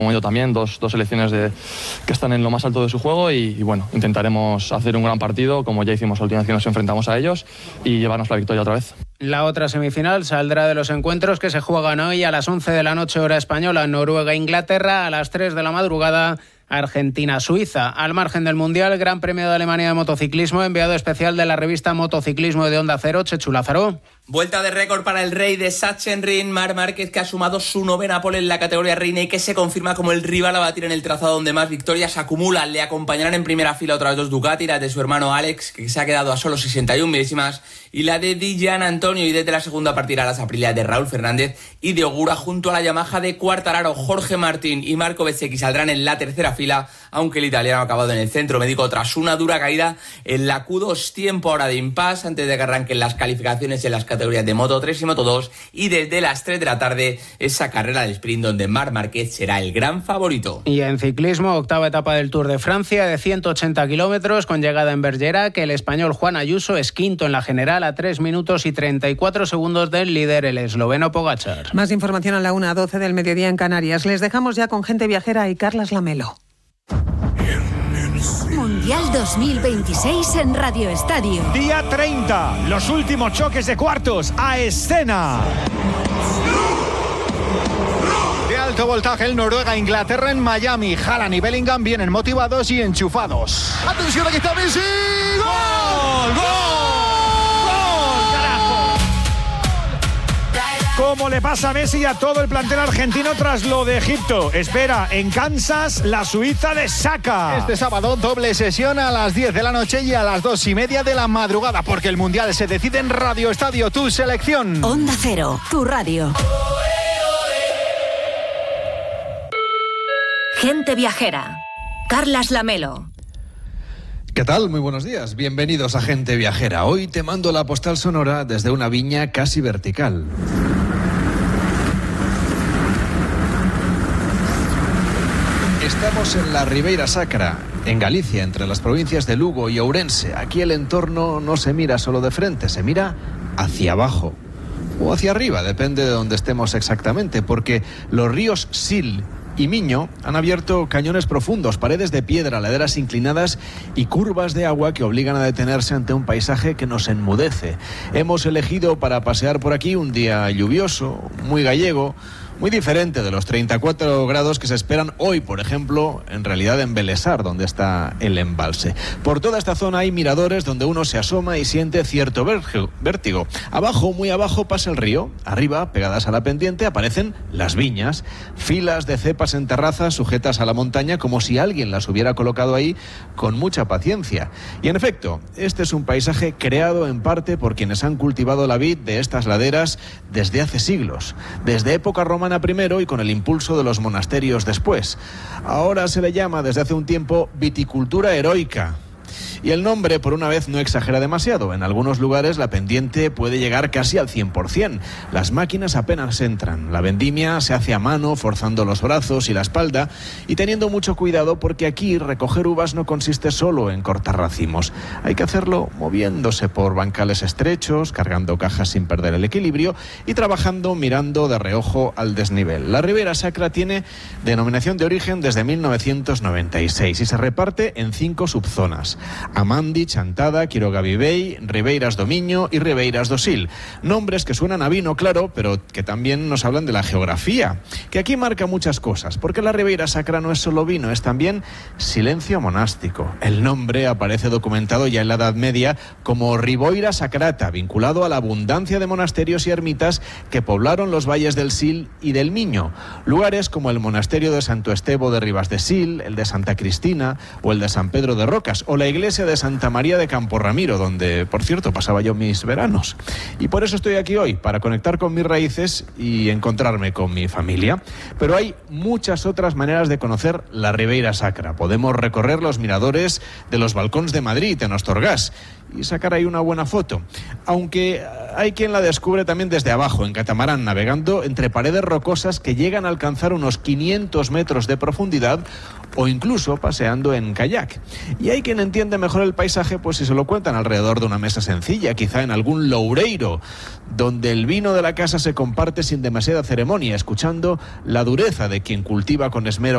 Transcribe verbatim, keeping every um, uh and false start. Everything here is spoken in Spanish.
Como yo también, dos, dos selecciones de, que están en lo más alto de su juego y, y bueno, intentaremos hacer un gran partido como ya hicimos la última vez que nos enfrentamos a ellos y llevarnos la victoria otra vez. La otra semifinal saldrá de los encuentros que se juegan hoy a las once de la noche hora española, Noruega-Inglaterra, a las tres de la madrugada, Argentina-Suiza. Al margen del Mundial, Gran Premio de Alemania de motociclismo, enviado especial de la revista Motociclismo de Onda Cero, Chechu Lázaro. Vuelta de récord para el rey de Sachsenring, Marc Márquez, que ha sumado su novena pole en la categoría reina y que se confirma como el rival a batir en el trazado donde más victorias acumulan. Le acompañarán en primera fila otras dos Ducati, la de su hermano Alex, que se ha quedado a solo sesenta y una milésimas, y la de Di Gian Antonio, y desde la segunda partirá las Aprilia de Raúl Fernández y de Ogura junto a la Yamaha de Quartararo. Jorge Martín y Marco Bezzecchi saldrán en la tercera fila, aunque el italiano ha acabado en el centro médico tras una dura caída en la Q dos. Tiempo ahora de impasse antes de que arranquen las calificaciones en las categorías de Moto tres y Moto dos, y desde las tres de la tarde esa carrera de sprint donde Marc Márquez será el gran favorito. Y en ciclismo, octava etapa del Tour de Francia de ciento ochenta kilómetros con llegada en Bergerac, que el español Juan Ayuso es quinto en la general a tres minutos y treinta y cuatro segundos del líder, el esloveno Pogačar. Más información a la una doce del mediodía en Canarias. Les dejamos ya con Gente Viajera y Carlas Lamelo. Mundial dos mil veintiséis en Radio Estadio. Día treinta, los últimos choques de cuartos a escena. De alto voltaje el Noruega-Inglaterra en Miami. Haaland y Bellingham vienen motivados y enchufados. ¡Atención, aquí está Messi! ¡Gol! ¡Gol! Como le pasa a Messi y a todo el plantel argentino tras lo de Egipto. Espera en Kansas la Suiza de Xhaka. Este sábado doble sesión a las diez de la noche y a las dos y media de la madrugada, porque el Mundial se decide en Radio Estadio, tu selección. Onda Cero, tu radio. Gente Viajera. Carlas Lamelo. ¿Qué tal? Muy buenos días. Bienvenidos a Gente Viajera. Hoy te mando la postal sonora desde una viña casi vertical. Estamos en la Ribeira Sacra, en Galicia, entre las provincias de Lugo y Ourense. Aquí el entorno no se mira solo de frente, se mira hacia abajo o hacia arriba, depende de donde estemos exactamente, porque los ríos Sil y Miño han abierto cañones profundos, paredes de piedra, laderas inclinadas y curvas de agua que obligan a detenerse ante un paisaje que nos enmudece. Hemos elegido para pasear por aquí un día lluvioso, muy gallego, muy diferente de los treinta y cuatro grados que se esperan hoy, por ejemplo, en realidad en Belesar, donde está el embalse. Por toda esta zona hay miradores donde uno se asoma y siente cierto vértigo. Abajo, muy abajo, pasa el río. Arriba, pegadas a la pendiente, aparecen las viñas, filas de cepas en terrazas sujetas a la montaña, como si alguien las hubiera colocado ahí con mucha paciencia. Y en efecto, este es un paisaje creado en parte por quienes han cultivado la vid de estas laderas desde hace siglos, desde época romana primero y con el impulso de los monasterios después. Ahora se le llama desde hace un tiempo viticultura heroica. Y el nombre, por una vez, no exagera demasiado. En algunos lugares la pendiente puede llegar casi al cien por ciento. Las máquinas apenas entran. La vendimia se hace a mano, forzando los brazos y la espalda y teniendo mucho cuidado, porque aquí recoger uvas no consiste solo en cortar racimos. Hay que hacerlo moviéndose por bancales estrechos, cargando cajas sin perder el equilibrio y trabajando mirando de reojo al desnivel. La Ribeira Sacra tiene denominación de origen desde mil novecientos noventa y seis y se reparte en cinco subzonas: Amandi, Chantada, Quiroga Vivei, Ribeiras do Miño y Ribeiras do Sil. Nombres que suenan a vino, claro, pero que también nos hablan de la geografía, que aquí marca muchas cosas, porque la Ribeira Sacra no es solo vino, es también silencio monástico. El nombre aparece documentado ya en la Edad Media como Riboira Sacrata, vinculado a la abundancia de monasterios y ermitas que poblaron los valles del Sil y del Miño. Lugares como el monasterio de Santo Estevo de Ribas de Sil, el de Santa Cristina o el de San Pedro de Rocas, o la iglesia de Santa María de Campo Ramiro, donde, por cierto, pasaba yo mis veranos. Y por eso estoy aquí hoy, para conectar con mis raíces y encontrarme con mi familia. Pero hay muchas otras maneras de conocer la Ribeira Sacra. Podemos recorrer los miradores de los balcons de Madrid, en Ostorgás, y sacar ahí una buena foto. Aunque hay quien la descubre también desde abajo, en catamarán, navegando entre paredes rocosas que llegan a alcanzar unos quinientos metros de profundidad, o incluso paseando en kayak. Y hay quien entiende mejor el paisaje pues si se lo cuentan alrededor de una mesa sencilla, quizá en algún loureiro, donde el vino de la casa se comparte sin demasiada ceremonia, escuchando la dureza de quien cultiva con esmero